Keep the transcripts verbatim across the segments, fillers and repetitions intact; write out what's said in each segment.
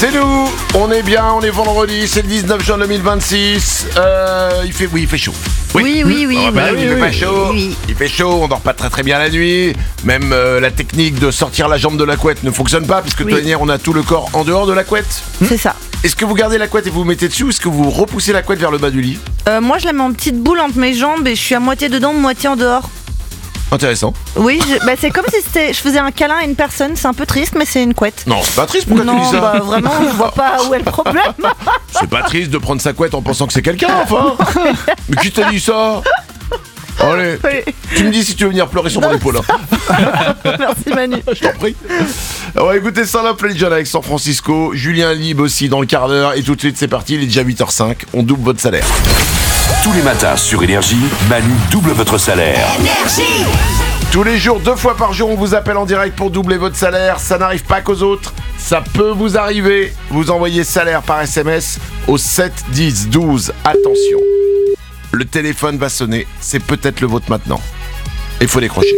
C'est nous, on est bien, on est vendredi, c'est le dix-neuf juin deux mille vingt-six. Euh, il fait, oui, il fait chaud. Oui, oui, oui. Oh, bah, oui, il oui, fait pas oui. chaud. Oui. Il fait chaud, on dort pas très très bien la nuit. Même euh, la technique de sortir la jambe de la couette ne fonctionne pas puisque de toute Oui. manière on a tout le corps en dehors de la couette. C'est ça. Est-ce que vous gardez la couette et vous vous mettez dessus ou est-ce que vous repoussez la couette vers le bas du lit? Euh, moi, je la mets en petite boule entre mes jambes et je suis à moitié dedans, moitié en dehors. Intéressant. Oui, je- bah, c'est comme si c'était, je faisais un câlin à une personne. C'est un peu triste, mais c'est une couette. Non, c'est pas triste, pourquoi tu non, dis ça? bah vraiment, je vois pas où est le problème. C'est pas triste de prendre sa couette en pensant que c'est quelqu'un, enfin. Mais qui t'a dit ça? Allez, Oui. tu me dis si tu veux venir pleurer sur mon épaule. Hein. Merci Manu. Je t'en prie. On va écouter Sarah John avec San Francisco, Julien Lieb aussi dans le quart d'heure. Et tout de suite, c'est parti, il est déjà huit heures cinq. On double votre salaire. Tous les matins sur Énergie, Manu double votre salaire. Tous les jours, deux fois par jour, on vous appelle en direct pour doubler votre salaire. Ça n'arrive pas qu'aux autres, ça peut vous arriver. Vous envoyez salaire par S M S au sept dix douze. Attention, le téléphone va sonner, c'est peut-être le vôtre maintenant. Il faut décrocher.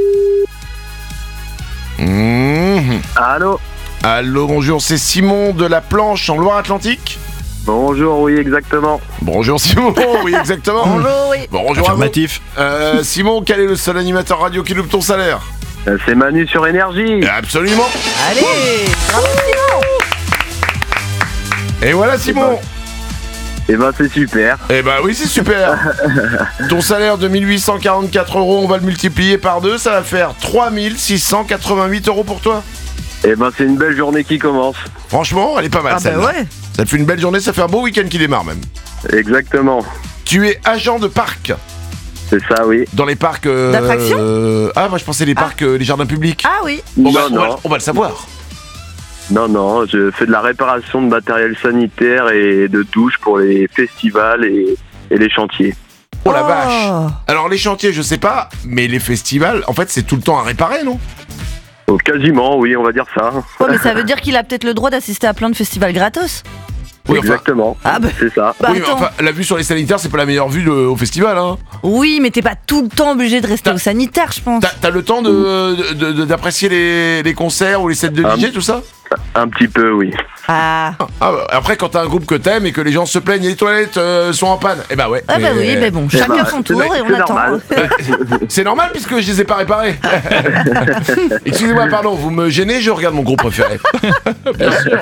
Mmh. Allô. Allô, bonjour, c'est Simon de La Planche en Loire-Atlantique. Bonjour, oui, exactement. Bonjour Simon, oui exactement. Bonjour, oui. Bonjour à vous. Affirmatif. Euh, Simon, quel est le seul animateur radio qui loupe ton salaire? Euh, C'est Manu sur Énergie. Absolument. Allez, bravo Simon. Et voilà Simon. Eh ben, c'est super. Eh ben oui, c'est super. Ton salaire de mille huit cent quarante-quatre euros, on va le multiplier par deux, ça va faire trois mille six cent quatre-vingt-huit euros pour toi. Eh ben, c'est une belle journée qui commence. Franchement, elle est pas mal Ah bah celle-là. ouais. Ça te fait une belle journée, ça fait un beau week-end qui démarre même. Exactement. Tu es agent de parc. C'est ça, oui. Dans les parcs... euh, D'attractions euh, Ah, moi je pensais les parcs, euh, les jardins publics. Ah oui. on, va, non, on, va, non. on va le savoir. Non, non, je fais de la réparation de matériel sanitaire et de douches pour les festivals et, et les chantiers. Oh la vache. Alors les chantiers, je sais pas, mais les festivals, en fait, c'est tout le temps à réparer, non? Oh, quasiment, oui, on va dire ça. Ouais, mais ça veut dire qu'il a peut-être le droit d'assister à plein de festivals gratos. Oui, enfin, Exactement. Ah bah- C'est ça. Bah oui, mais attends. enfin, la vue sur les sanitaires, c'est pas la meilleure vue de- au festival, hein. Oui, mais t'es pas tout le temps obligé de rester T'as- au sanitaire, je pense. T'as, t'as le temps de, de- de- d'apprécier les, les concerts ou les sets de Ah, D J, tout ça? Un petit peu, oui. Ah. Ah, bah, après, quand t'as un groupe que t'aimes et que les gens se plaignent, les toilettes euh, sont en panne, eh bah ouais. Ah bah mais- oui, mais bon, Eh chacun ben, son c'est- tour et on c'est attend. normal. C'est normal puisque je les ai pas réparés. Excusez-moi, pardon, vous me gênez, je regarde mon groupe préféré. Bien sûr.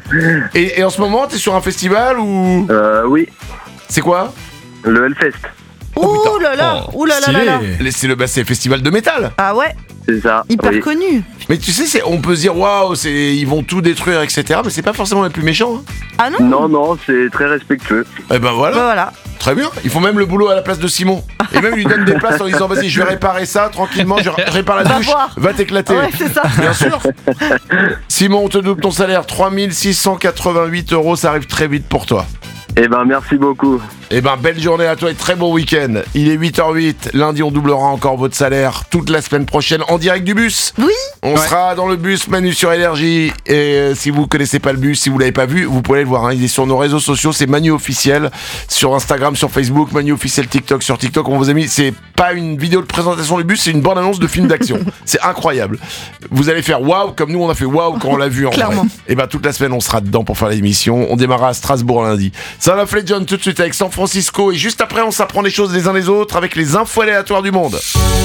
Et, et en ce moment, t'es sur un festival ou... Euh, oui, C'est quoi? le Hellfest. Ouh là là, ouh là là là là. Stylé. Les- C'est le bah, c'est le festival de métal. Ah ouais, C'est ça. hyper oui. connu. Mais tu sais, c'est, on peut se dire, waouh, c'est, ils vont tout détruire, et cetera. Mais c'est pas forcément les plus méchants. Hein. Ah non. Non, non, c'est très respectueux. Eh ben voilà. Bah voilà. Très bien, ils font même le boulot à la place de Simon. Et même ils lui donnent des places en disant vas-y, je vais réparer ça tranquillement, je ré- répare la Va douche, voir. va t'éclater. Ouais, c'est ça. Bien sûr. Simon, on te double ton salaire, trois mille six cent quatre-vingt-huit euros, ça arrive très vite pour toi. Eh ben, merci beaucoup. Eh ben, belle journée à toi et très bon week-end. Il est huit heures huit, lundi on doublera encore votre salaire toute la semaine prochaine en direct du bus. Oui. On Ouais. sera dans le bus Manu sur Énergie. Et euh, si vous connaissez pas le bus, si vous l'avez pas vu, vous pouvez aller le voir. Hein. Il est sur nos réseaux sociaux, c'est Manu officiel sur Instagram, sur Facebook, Manu officiel TikTok, sur TikTok. On vous a mis, c'est pas une vidéo de présentation du bus, c'est une bande annonce de film d'action. C'est incroyable. Vous allez faire waouh comme nous on a fait waouh quand on l'a vu en Clairement. vrai. Et ben toute la semaine on sera dedans pour faire l'émission. On démarrera à Strasbourg lundi. Ça va John tout de suite avec San Francisco et juste après on s'apprend des choses les uns les autres avec les infos aléatoires du monde.